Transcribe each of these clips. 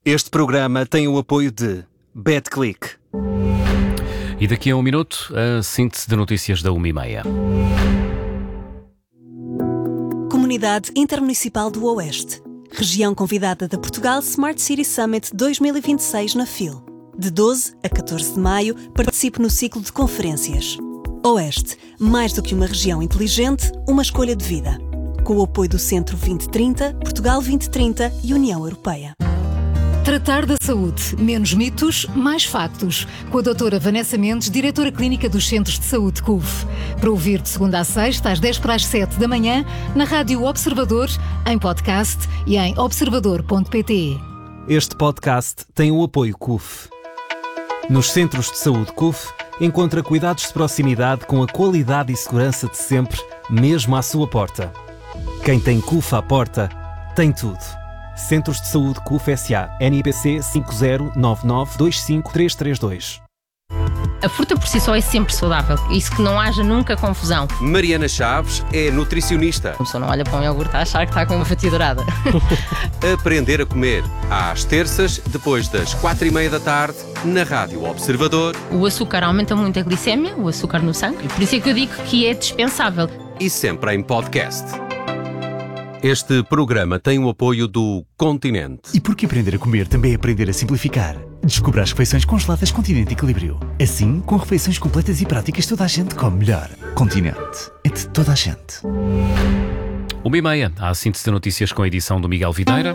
Este programa tem o apoio de BetClick. E daqui a um minuto, a síntese de notícias da 1h30. Comunidade Intermunicipal do Oeste. Região convidada da Portugal Smart City Summit 2026 na FIL. De 12 a 14 de maio, participe no ciclo de conferências. Oeste, mais do que uma região inteligente, uma escolha de vida. Com o apoio do Centro 2030, Portugal 2030 e União Europeia. Tratar da saúde. Menos mitos, mais factos. Com a doutora Vanessa Mendes, diretora clínica dos Centros de Saúde CUV. Para ouvir de segunda a sexta, às 10:07 da manhã, na Rádio Observador, em podcast e em observador.pt. Este podcast tem o apoio CUF. Nos Centros de Saúde CUF, encontra cuidados de proximidade com a qualidade e segurança de sempre, mesmo à sua porta. Quem tem CUF à porta, tem tudo. Centros de Saúde CUF S.A. NIPC 509925332. A fruta por si só é sempre saudável. Isso que não haja nunca confusão. Mariana Chaves é nutricionista. A pessoa não olha para um iogurte a achar que está com uma fatia dourada. Aprender a comer. Às terças, depois das 4:30 da tarde, na Rádio Observador. O açúcar aumenta muito a glicémia, o açúcar no sangue. E por isso é que eu digo que é dispensável. E sempre em podcast. Este programa tem o apoio do Continente. E porque aprender a comer também é aprender a simplificar. Descubra as refeições congeladas Continente Equilíbrio. Assim, com refeições completas e práticas, toda a gente come melhor. Continente. É de toda a gente. 1h30, há a síntese de notícias com a edição do Miguel Videira.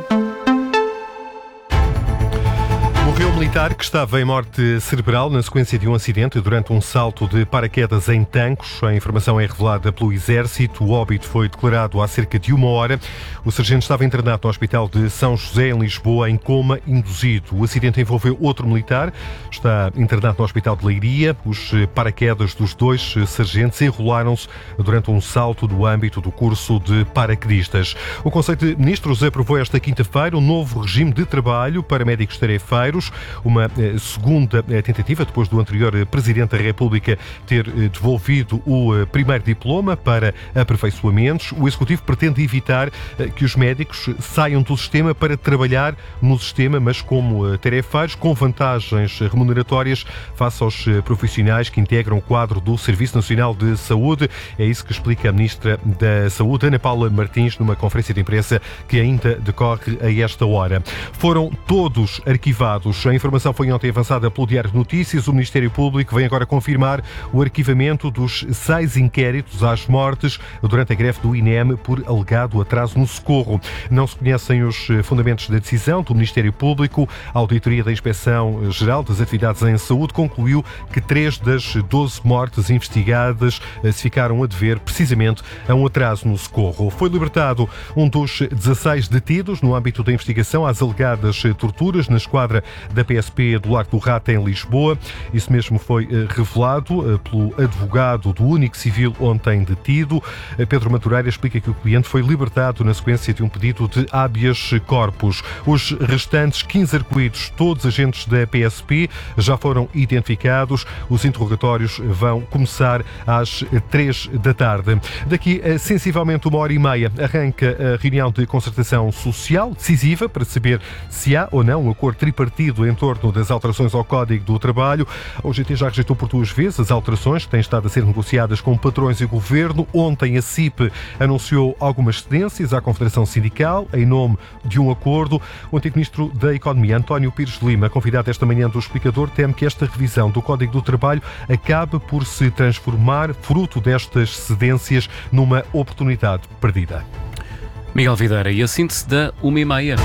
Morreu um militar que estava em morte cerebral na sequência de um acidente durante um salto de paraquedas em Tancos. A informação é revelada pelo Exército. O óbito foi declarado há cerca de 1 hora. O sargento estava internado no Hospital de São José, em Lisboa, em coma induzido. O acidente envolveu outro militar. Está internado no Hospital de Leiria. Os paraquedas dos dois sargentos enrolaram-se durante um salto do âmbito do curso de paraquedistas. O Conselho de Ministros aprovou esta quinta-feira um novo regime de trabalho para médicos tarefeiros. Uma segunda tentativa, depois do anterior Presidente da República ter devolvido o primeiro diploma para aperfeiçoamentos. O Executivo pretende evitar que os médicos saiam do sistema para trabalhar no sistema, mas como tarefeiros, com vantagens remuneratórias face aos profissionais que integram o quadro do Serviço Nacional de Saúde. É isso que explica a Ministra da Saúde, Ana Paula Martins, numa conferência de imprensa que ainda decorre a esta hora. Foram todos arquivados. A informação foi ontem avançada pelo Diário de Notícias. O Ministério Público vem agora confirmar o arquivamento dos 6 inquéritos às mortes durante a greve do INEM por alegado atraso no socorro. Não se conhecem os fundamentos da decisão do Ministério Público. A auditoria da Inspeção-Geral das Atividades em Saúde concluiu que 3 das 12 mortes investigadas se ficaram a dever precisamente a um atraso no socorro. Foi libertado um dos 16 detidos no âmbito da investigação às alegadas torturas na esquadra da PSP do Largo do Rato, em Lisboa. Isso mesmo foi revelado pelo advogado do único civil ontem detido. Pedro Matureira explica que o cliente foi libertado na sequência de um pedido de habeas corpus. Os restantes 15 arguidos, todos agentes da PSP, já foram identificados. Os interrogatórios vão começar às 3 da tarde. Daqui a sensivelmente 1h30 arranca a reunião de concertação social decisiva para saber se há ou não um acordo tripartido em torno das alterações ao Código do Trabalho. A UGT já rejeitou por 2 vezes as alterações que têm estado a ser negociadas com patrões e governo. Ontem a CIP anunciou algumas cedências à Confederação Sindical em nome de um acordo. O antigo Ministro da Economia, António Pires de Lima, convidado esta manhã do Explicador, teme que esta revisão do Código do Trabalho acabe por se transformar, fruto destas cedências, numa oportunidade perdida. Miguel Videira e a síntese da 1h30.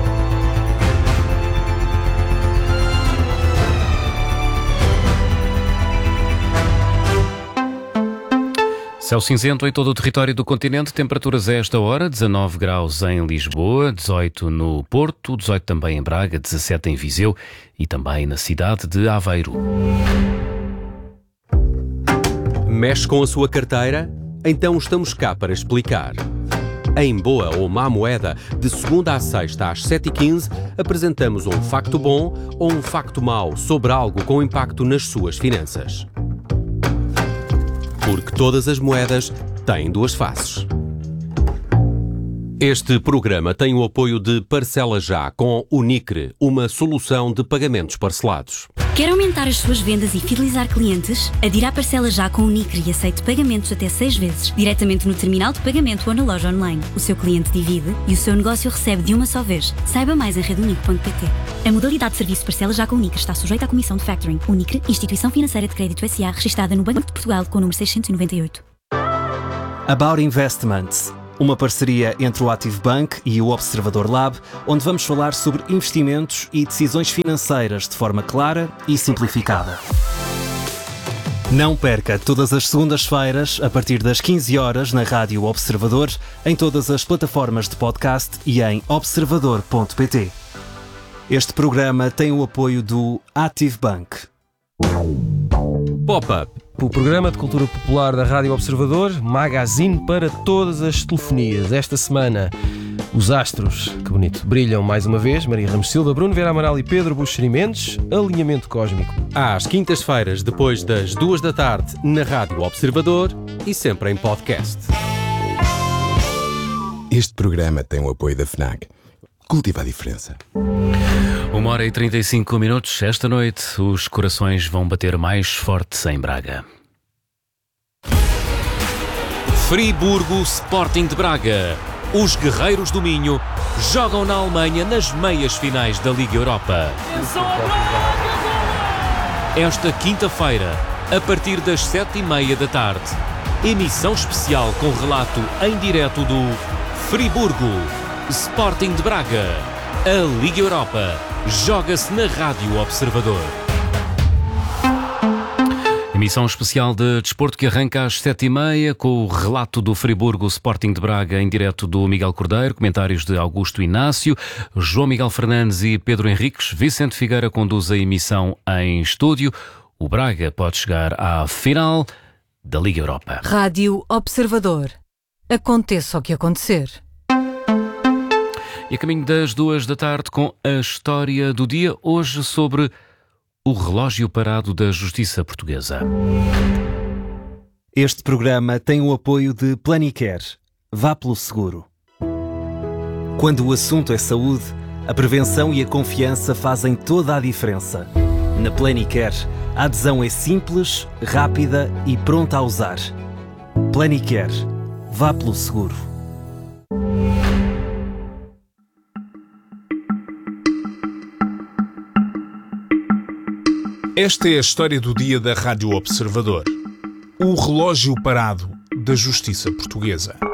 Céu cinzento em todo o território do continente, temperaturas a esta hora, 19 graus em Lisboa, 18 no Porto, 18 também em Braga, 17 em Viseu e também na cidade de Aveiro. Mexe com a sua carteira? Então estamos cá para explicar. Em Boa ou Má Moeda, de segunda à sexta às 7h15, apresentamos um facto bom ou um facto mau sobre algo com impacto nas suas finanças. Porque todas as moedas têm 2 faces. Este programa tem o apoio de Parcela Já com Unicre, uma solução de pagamentos parcelados. Quer aumentar as suas vendas e fidelizar clientes? Adira a Parcela Já com Unicre e aceite pagamentos até 6 vezes, diretamente no terminal de pagamento ou na loja online. O seu cliente divide e o seu negócio recebe de uma só vez. Saiba mais em redunic.pt. A modalidade de serviço Parcela Já com Unicre está sujeita à comissão de factoring. Unicre, instituição financeira de crédito S.A. registada no Banco de Portugal com o número 698. About Investments, uma parceria entre o Active Bank e o Observador Lab, onde vamos falar sobre investimentos e decisões financeiras de forma clara e simplificada. Não perca todas as segundas-feiras, a partir das 15 horas, na Rádio Observador, em todas as plataformas de podcast e em observador.pt. Este programa tem o apoio do Active Bank. Pop-up. O programa de cultura popular da Rádio Observador, magazine para todas as telefonias. Esta semana, os astros, que bonito, brilham mais uma vez. Maria Ramos Silva, Bruno Vera Amaral e Pedro Buxeri Mendes. Alinhamento cósmico. Às quintas-feiras, depois das 2 da tarde, na Rádio Observador e sempre em podcast. Este programa tem o apoio da FNAC. Cultiva a diferença. 1h35. Esta noite, os corações vão bater mais forte em Braga. Friburgo Sporting de Braga. Os guerreiros do Minho jogam na Alemanha nas meias finais da Liga Europa. Esta quinta-feira, a partir das 7h30 da tarde, emissão especial com relato em direto do Friburgo Sporting de Braga. A Liga Europa joga-se na Rádio Observador. Emissão especial de desporto que arranca às 7h30 com o relato do Friburgo Sporting de Braga em direto do Miguel Cordeiro, comentários de Augusto Inácio, João Miguel Fernandes e Pedro Henriques. Vicente Figueira conduz a emissão em estúdio. O Braga pode chegar à final da Liga Europa. Rádio Observador. Aconteça o que acontecer. E a caminho das 2 da tarde com a história do dia, hoje sobre o relógio parado da Justiça Portuguesa. Este programa tem o apoio de Planicare. Vá pelo seguro. Quando o assunto é saúde, a prevenção e a confiança fazem toda a diferença. Na Planicare, a adesão é simples, rápida e pronta a usar. Planicare. Vá pelo seguro. Esta é a história do dia da Rádio Observador. O relógio parado da Justiça Portuguesa.